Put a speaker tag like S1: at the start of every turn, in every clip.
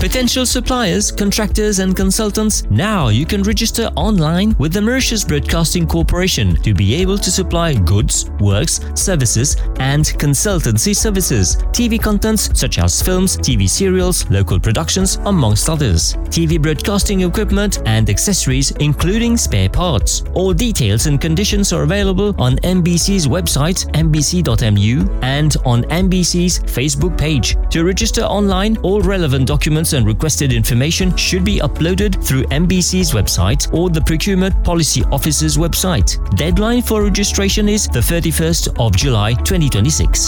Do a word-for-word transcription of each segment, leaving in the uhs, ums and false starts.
S1: Potential suppliers, contractors and consultants, now you can register online with the Mauritius Broadcasting Corporation to be able to supply goods, works, services and consultancy services. T V contents such as films, T V serials, local productions, amongst others. T V broadcasting equipment and accessories including spare parts. All details and conditions are available on M B C's website m b c dot m u and on M B C's Facebook page. To register online, all relevant documents and requested information should be uploaded through M B C's website or the Procurement Policy Office's website. Deadline for registration is the thirty-first of July twenty twenty-six.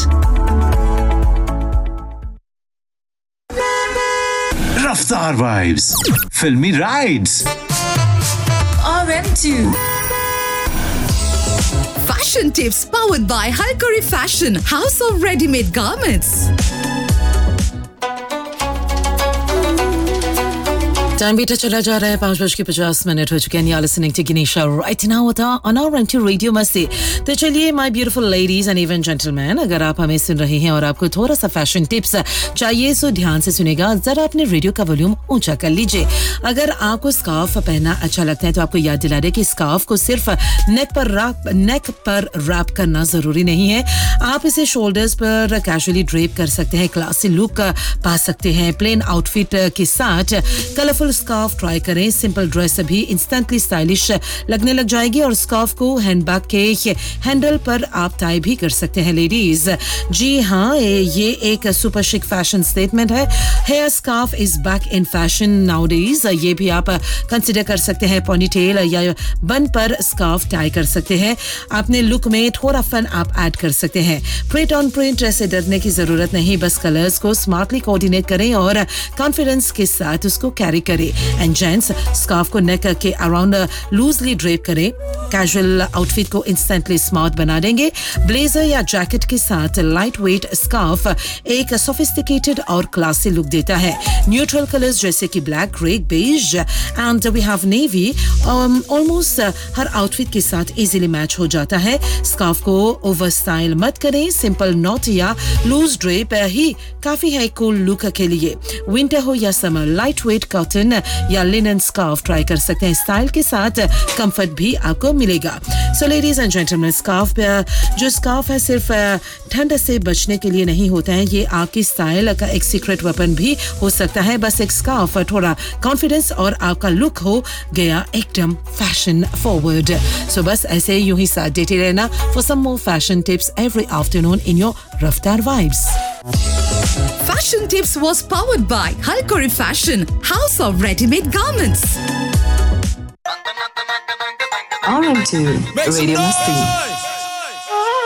S2: Raftar Vibes, Filmy Rides,
S3: R M two. Fashion tips powered by Halkari Fashion, House of Ready-Made Garments.
S4: Time बीता चला जा रहा है पाँच बज के पचास minute हो चुके हैं. You're listening to Ganesha right now on our Rentu Radio मस्ती. तो चलिए my beautiful ladies and even gentlemen, अगर आप हमें सुन रहे हैं और आपको थोड़ा सा फैशन टिप्स चाहिए तो ध्यान से सुनेगा. जरा अपने रेडियो का वॉल्यूम ऊंचा कर लीजिए. अगर आपको स्कार्फ पहनना अच्छा लगता है तो आपको याद दिला दे कि स्कार्फ को सिर्फ नेक पर रैप नेक पर रैप करना जरूरी नहीं है. आप इसे शोल्डर्स पर कैजुअली ड्रेप कर सकते हैं. क्लासी लुक पा सकते हैं. प्लेन आउटफिट के साथ कलरफुल स्कार्फ ट्राई करें. सिंपल ड्रेस भी इंस्टेंटली स्टाइलिश लगने लग जाएगी और स्कार्फ को हैंडबैग के हैंडल पर आप टाई भी कर सकते हैं लेडीज. जी हाँ, ये एक सुपर शिक फैशन स्टेटमेंट है. Hair scarf is back in fashion nowadays. ये भी आप कंसीडर कर सकते हैं. पोनीटेल या बन पर स्कार्फ टाई कर सकते हैं. अपने लुक में थोड़ा फन आप ऐड कर सकते हैं. प्रिंट ऑन प्रिंट से डरने की जरूरत नहीं. बस कलर्स को स्मार्टली कोऑर्डिनेट करें और कॉन्फिडेंस के साथ उसको कैरी करें. एंड जेंट्स, स्कार्फ को नेक के अराउंड लूजली ड्रेप करें. कैजुअल आउटफिट को इंस्टेंटली स्मार्ट बना देंगे. ब्लेजर या जैकेट के साथ लाइट वेट स्कार्फ एक सोफिस्टिकेटेड और क्लासी लुक देता है. न्यूट्रल कलर्स जैसे कि black, grey, beige and we have navy almost her outfit के साथ इजीली मैच हो जाता है. स्कार्फ को ओवर स्टाइल मत करें. सिंपल नॉट या लूज ड्रेप ही काफी है कूल लुक के लिए. विंटर हो या समर, लाइट वेट कॉटन या लिनन स्कार्फ ट्राई कर सकते हैं. स्टाइल के साथ कंफर्ट भी आपको मिलेगा. So ladies and gentleman, scarf जो स्कार्फ है सिर्फ ठंड से बचने के लिए नहीं होता है. ये आपकी स्टाइल का एक सीक्रेट वेपन भी हो सकता है. बस एक स्कार्फ, थोड़ा कॉन्फिडेंस और आपका लुक हो गया एकदम फैशन फॉरवर्ड. सो बस ऐसे यूं ही साथ देते रहना for some more fashion tips every afternoon in your रफ्तार vibes.
S3: Fashion tips was powered by Halkari Fashion, House of Ready-Made Garments.
S5: R M two Radio Masti.